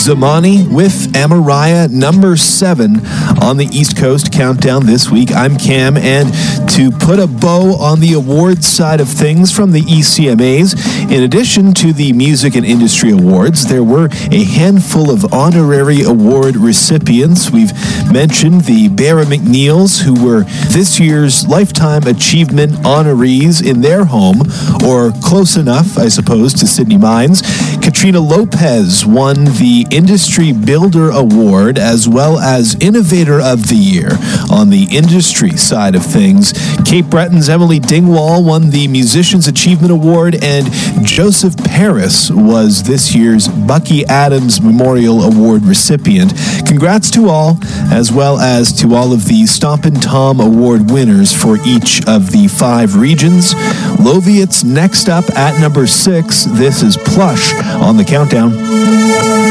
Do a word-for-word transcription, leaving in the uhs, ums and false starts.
Zamani with Amariah, number seven on the East Coast Countdown this week. I'm Cam, and to put a bow on the awards side of things from the E C M As, in addition to the Music and Industry Awards, there were a handful of honorary award recipients. We've mentioned the Barra McNeils, who were this year's Lifetime Achievement honorees in their home, or close enough, I suppose, to Sydney Mines. Katrina Lopez won the Industry Builder Award as well as Innovator of the Year on the industry side of things. Cape Breton's Emily Dingwall won the Musicians Achievement Award, and Joseph Paris was this year's Bucky Adams Memorial Award recipient. Congrats to all, as well as to all of the Stompin' Tom Award winners for each of the five regions. Loviet's next up at number six. This is Plush on the Countdown.